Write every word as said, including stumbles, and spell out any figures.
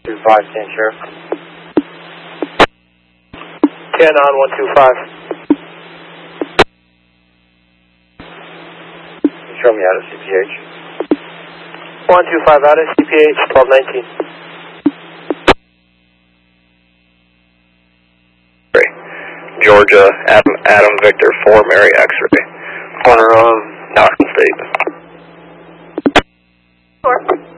two five, stand sheriff. ten on one two five. Show me out of C P H. one two five out of C P H, twelve nineteen. Georgia, Adam, Adam Victor, four Mary X-ray, corner of Knoxville State. Four.